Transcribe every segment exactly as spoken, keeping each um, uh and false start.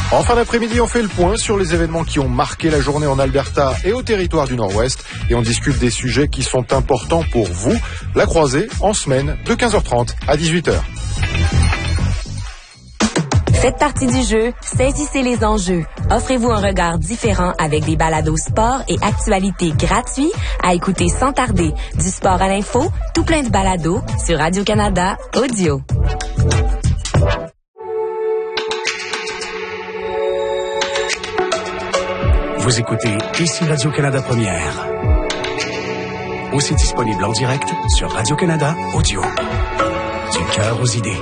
En fin d'après-midi, on fait le point sur les événements qui ont marqué la journée en Alberta et au territoire du Nord-Ouest. Et on discute des sujets qui sont importants pour vous. La croisée, en semaine, de quinze heures trente à dix-huit heures. Faites partie du jeu, saisissez les enjeux. Offrez-vous un regard différent avec des balados sport et actualités gratuits à écouter sans tarder. Du sport à l'info, tout plein de balados sur Radio-Canada Audio. Vous écoutez ici Radio-Canada Première. Aussi disponible en direct sur Radio-Canada Audio. Du cœur aux idées.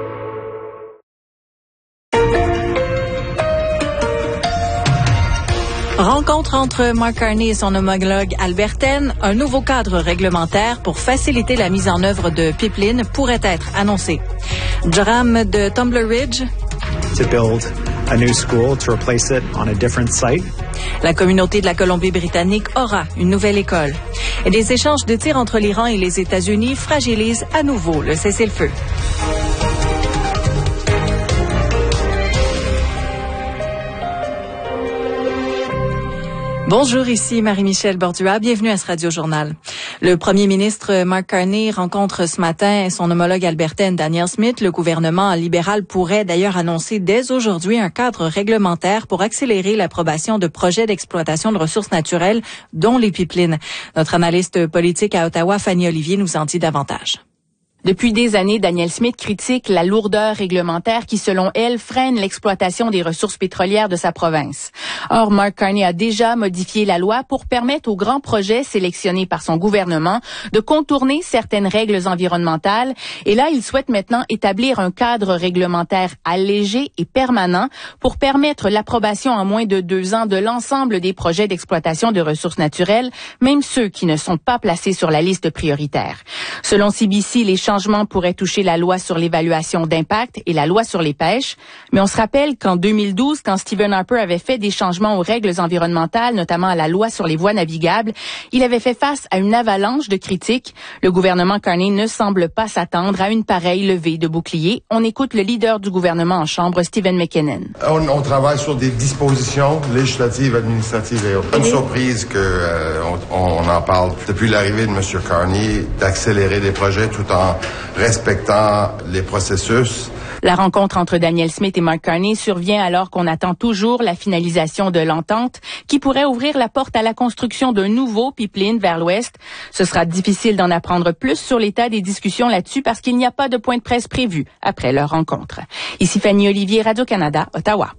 Rencontre entre Mark Carney et son homologue albertaine, un nouveau cadre réglementaire pour faciliter la mise en œuvre de pipelines pourrait être annoncé. Drame de Tumbler Ridge. To build a new school to replace it on a different site. La communauté de la Colombie-Britannique aura une nouvelle école. Et des échanges de tirs entre l'Iran et les États-Unis fragilisent à nouveau le cessez-le-feu. Bonjour, ici Marie-Michel Bordua. Bienvenue à ce Radio-Journal. Le premier ministre Mark Carney rencontre ce matin son homologue albertaine Danielle Smith. Le gouvernement libéral pourrait d'ailleurs annoncer dès aujourd'hui un cadre réglementaire pour accélérer l'approbation de projets d'exploitation de ressources naturelles, dont les pipelines. Notre analyste politique à Ottawa, Fanny Olivier, nous en dit davantage. Depuis des années, Danielle Smith critique la lourdeur réglementaire qui, selon elle, freine l'exploitation des ressources pétrolières de sa province. Or, Mark Carney a déjà modifié la loi pour permettre aux grands projets sélectionnés par son gouvernement de contourner certaines règles environnementales. Et là, il souhaite maintenant établir un cadre réglementaire allégé et permanent pour permettre l'approbation en moins de deux ans de l'ensemble des projets d'exploitation de ressources naturelles, même ceux qui ne sont pas placés sur la liste prioritaire. Selon C B C, les changements pourraient toucher la loi sur l'évaluation d'impact et la loi sur les pêches. Mais on se rappelle qu'en deux mille douze, quand Stephen Harper avait fait des changements aux règles environnementales, notamment à la loi sur les voies navigables, il avait fait face à une avalanche de critiques. Le gouvernement Carney ne semble pas s'attendre à une pareille levée de bouclier. On écoute le leader du gouvernement en chambre, Stephen McKinnon. On, on travaille sur des dispositions législatives, administratives et autres. Une surprise qu'on euh, on en parle depuis l'arrivée de M. Carney, d'accélérer des projets tout en respectant les processus. La rencontre entre Danielle Smith et Mark Carney survient alors qu'on attend toujours la finalisation de l'entente qui pourrait ouvrir la porte à la construction d'un nouveau pipeline vers l'ouest. Ce sera difficile d'en apprendre plus sur l'état des discussions là-dessus parce qu'il n'y a pas de point de presse prévu après leur rencontre. Ici Fanny Olivier, Radio-Canada, Ottawa.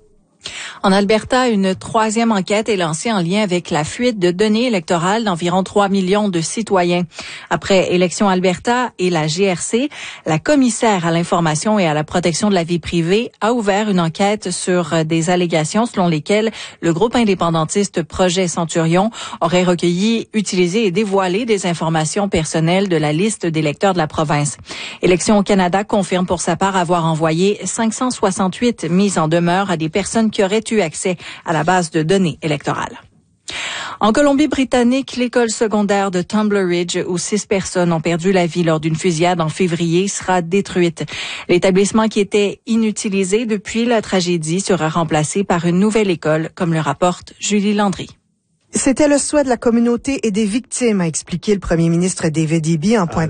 En Alberta, une troisième enquête est lancée en lien avec la fuite de données électorales d'environ trois millions de citoyens. Après Élections Alberta et la G R C, la commissaire à l'information et à la protection de la vie privée a ouvert une enquête sur des allégations selon lesquelles le groupe indépendantiste Projet Centurion aurait recueilli, utilisé et dévoilé des informations personnelles de la liste d'électeurs de la province. Élections au Canada confirme pour sa part avoir envoyé cinq cent soixante-huit mises en demeure à des personnes qui auraient eu accès à la base de données électorales. En Colombie-Britannique, l'école secondaire de Tumbler Ridge, où six personnes ont perdu la vie lors d'une fusillade en février, sera détruite. L'établissement qui était inutilisé depuis la tragédie sera remplacé par une nouvelle école, comme le rapporte Julie Landry. C'était le souhait de la communauté et des victimes, a expliqué le premier ministre David Eby en pointant